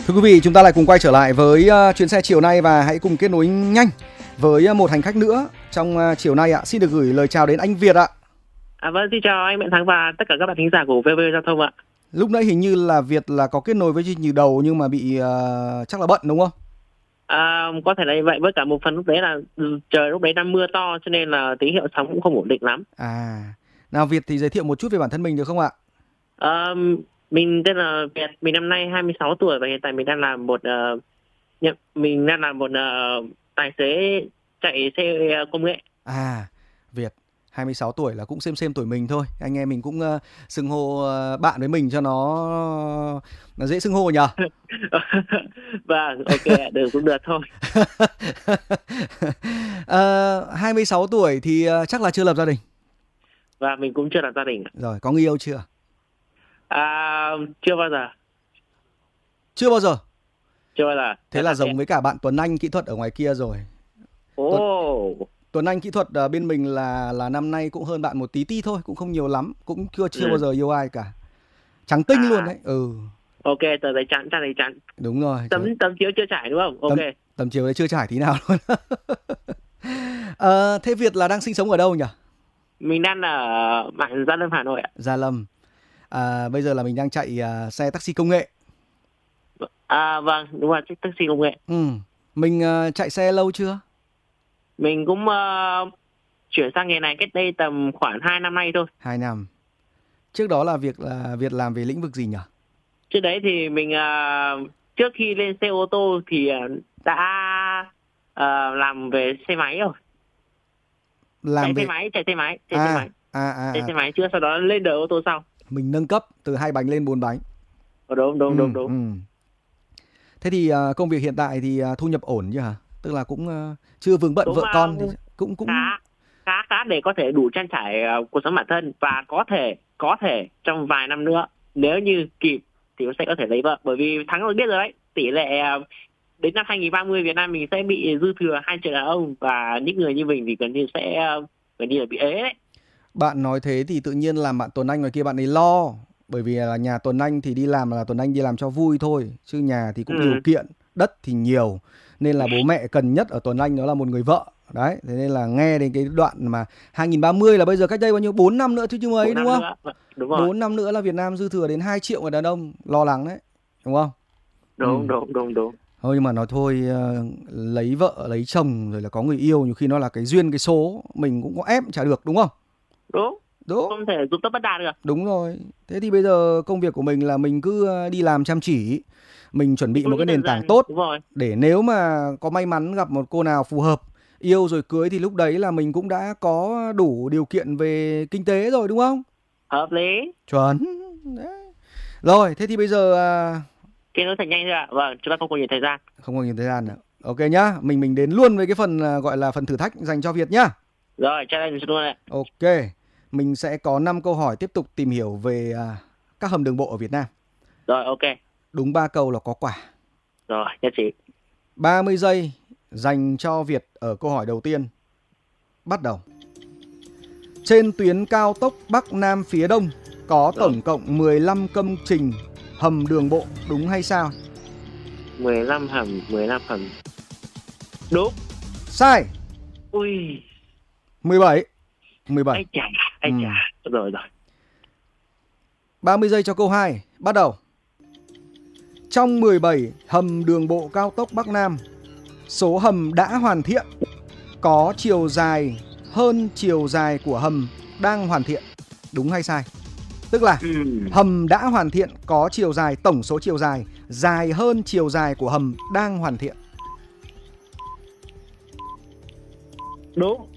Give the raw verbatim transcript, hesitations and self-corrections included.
Thưa quý vị, chúng ta lại cùng quay trở lại với uh, chuyến xe chiều nay và hãy cùng kết nối nhanh với uh, một hành khách nữa trong uh, chiều nay ạ. Xin được gửi lời chào đến anh Việt ạ. À, vâng, xin chào anh Mạnh Thắng và tất cả các bạn thính giả của vê vê Giao thông ạ. Lúc nãy hình như là Việt là có kết nối với chương trình đầu nhưng mà bị uh, chắc là bận đúng không? À, có thể là như vậy, với cả một phần lúc đấy là trời lúc đấy đang mưa to cho nên là tín hiệu sóng cũng không ổn định lắm. À, nào Việt thì giới thiệu một chút về bản thân mình được không ạ? À, mình tên là Việt, mình năm nay hai mươi sáu tuổi và hiện tại mình đang làm một uh, nhận, mình đang làm một uh, tài xế chạy xe công nghệ. À, Việt hai mươi sáu tuổi là cũng xem xem tuổi mình thôi. Anh em mình cũng uh, xưng hô uh, bạn với mình cho nó, nó dễ xưng hô nhờ. Vâng, ok, được cũng được thôi. uh, hai mươi sáu tuổi thì uh, chắc là chưa lập gia đình. Và mình cũng chưa lập gia đình. Rồi, có người yêu chưa? À, chưa bao giờ. Chưa bao giờ? Chưa bao giờ. Thế là giống với cả bạn Tuấn Anh kỹ thuật ở ngoài kia rồi. Ồ. Tuấn, Tuấn Anh kỹ thuật uh, bên mình là là năm nay cũng hơn bạn một tí tí thôi, cũng không nhiều lắm, cũng chưa chưa ừ. bao giờ yêu ai cả. Trắng tinh à. Luôn đấy. Ừ. Ok, tờ giấy trắng, trang giấy trắng. Đúng rồi. Tấm tấm chiếu chưa trải đúng không? Ok. Tấm, tấm chiếu đấy chưa trải tí nào luôn. à, thế Việt là đang sinh sống ở đâu nhỉ? Mình đang ở mạng Gia Lâm, Hà Nội ạ. Gia Lâm. À, bây giờ là mình đang chạy uh, xe taxi công nghệ. À vâng, đúng rồi, taxi công nghệ. Ừ. Mình uh, chạy xe lâu chưa? Mình cũng uh, chuyển sang nghề này cách đây tầm khoảng hai năm nay thôi. hai năm. Trước đó là việc là Việt làm về lĩnh vực gì nhỉ? Trước đấy thì mình uh, trước khi lên xe ô tô thì uh, đã uh, làm về xe máy rồi. Làm chạy về... xe máy, chạy xe máy, chạy à, xe máy. À, à, chạy à. xe máy trước, sau đó lên đời ô tô sau. Mình nâng cấp từ hai bánh lên bốn bánh. Đúng, đúng, ừ, đúng, đúng. Ừ. Thế thì uh, công việc hiện tại thì uh, thu nhập ổn chứ hả? Tức là cũng uh, chưa vướng bận đúng vợ mà, con thì cũng cũng khá khá khá để có thể đủ trang trải uh, cuộc sống bản thân, và có thể có thể trong vài năm nữa nếu như kịp thì sẽ có thể lấy vợ, bởi vì Thắng rồi biết rồi đấy, tỷ lệ uh, đến năm hai không ba không Việt Nam mình sẽ bị dư thừa hai triệu đàn ông, và những người như mình thì gần như sẽ uh, gần như là bị ế đấy. Bạn nói thế thì tự nhiên làm bạn Tuấn Anh ngoài kia bạn ấy lo. Bởi vì là nhà Tuấn Anh thì đi làm là Tuấn Anh đi làm cho vui thôi, chứ nhà thì cũng ừ. điều kiện, đất thì nhiều, nên là bố mẹ cần nhất ở Tuấn Anh đó là một người vợ. Đấy, thế nên là nghe đến cái đoạn mà hai không ba không là bây giờ cách đây bao nhiêu, bốn năm nữa chứ chứ mấy, đúng không? Nữa. Đúng rồi. bốn năm nữa là Việt Nam dư thừa đến hai triệu người đàn ông, lo lắng đấy, đúng không? Đúng, ừ. đúng, đúng, đúng. Thôi nhưng mà nói thôi, uh, lấy vợ, lấy chồng rồi là có người yêu, nhiều khi nó là cái duyên cái số, mình cũng có ép chả được, đúng không? Đúng. Đúng. Không thể giúp tấp bất đạt được. Đúng rồi. Thế thì bây giờ công việc của mình là mình cứ đi làm chăm chỉ, mình chuẩn bị đúng một cái nền tảng gian. Tốt để nếu mà có may mắn gặp một cô nào phù hợp, yêu rồi cưới thì lúc đấy là mình cũng đã có đủ điều kiện về kinh tế rồi, đúng không? Hợp lý. Chuẩn. Đấy. Rồi, thế thì bây giờ kết nối thật nhanh thôi ạ. Vâng, chúng ta không có nhiều thời gian. Không có nhiều thời gian nữa. Ok nhá, mình mình đến luôn với cái phần gọi là phần thử thách dành cho Việt nhá. Rồi, cho nên luôn ạ. Ok. Mình sẽ có năm câu hỏi tiếp tục tìm hiểu về uh, các hầm đường bộ ở Việt Nam. Rồi, ok. Đúng ba câu là có quả. Rồi, nhất trí. ba mươi giây dành cho Việt ở câu hỏi đầu tiên. Bắt đầu. Trên tuyến cao tốc Bắc Nam phía Đông có Rồi. tổng cộng mười lăm công trình hầm đường bộ, đúng hay sai? mười lăm hầm, mười lăm hầm. Đúng. Sai. Ui. mười bảy. mười bảy. Ây chà, ây chà. Ừ. Rồi rồi. ba mươi giây cho câu hai. Bắt đầu. Trong mười bảy hầm đường bộ cao tốc Bắc Nam, số hầm đã hoàn thiện có chiều dài hơn chiều dài của hầm đang hoàn thiện. Đúng hay sai? Tức là ừ. hầm đã hoàn thiện có chiều dài, tổng số chiều dài dài hơn chiều dài của hầm đang hoàn thiện. Đúng.